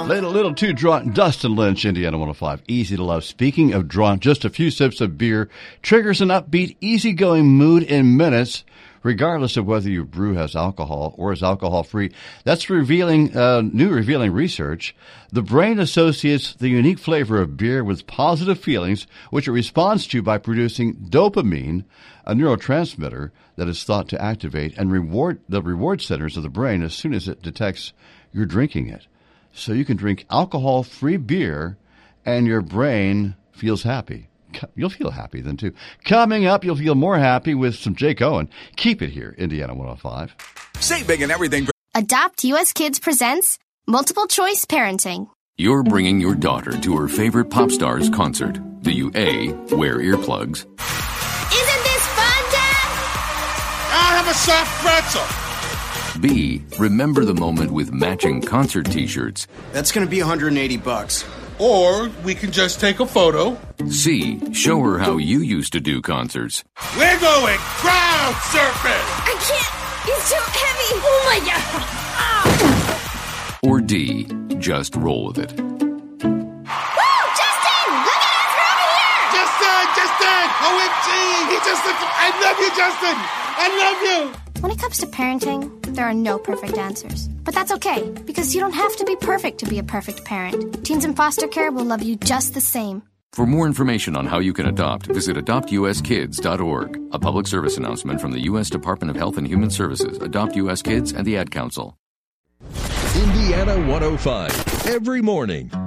Little too drunk. Dustin Lynch, Indiana 105. Easy to love. Speaking of drunk, just a few sips of beer triggers an upbeat, easygoing mood in minutes, regardless of whether your brew has alcohol or is alcohol-free. That's new revealing research. The brain associates the unique flavor of beer with positive feelings, which it responds to by producing dopamine, a neurotransmitter that is thought to activate and reward the reward centers of the brain as soon as it detects you're drinking it. So you can drink alcohol-free beer and your brain feels happy. You'll feel happy then, too. Coming up, you'll feel more happy with some Jake Owen. Keep it here, Indiana 105. Save big and everything. Adopt US Kids presents Multiple Choice Parenting. You're bringing your daughter to her favorite pop star's concert. Do you A, wear earplugs? Isn't this fun, Dad? I'll have a soft pretzel. B, remember the moment with matching concert t-shirts? That's going to be $180. Or we can just take a photo. C, show her how you used to do concerts. We're going crowd surfing. I can't. It's too heavy. Oh, my God. Ah. Or D, just roll with it. Woo! Justin! Look at us! We're over here! Justin! OMG! He just looked... I love you, Justin! I love you! When it comes to parenting, there are no perfect answers. But that's okay, because you don't have to be perfect to be a perfect parent. Teens in foster care will love you just the same. For more information on how you can adopt, visit adoptuskids.org. A public service announcement from the U.S. Department of Health and Human Services, Adopt U.S. Kids, and the Ad Council. Indiana 105, every morning.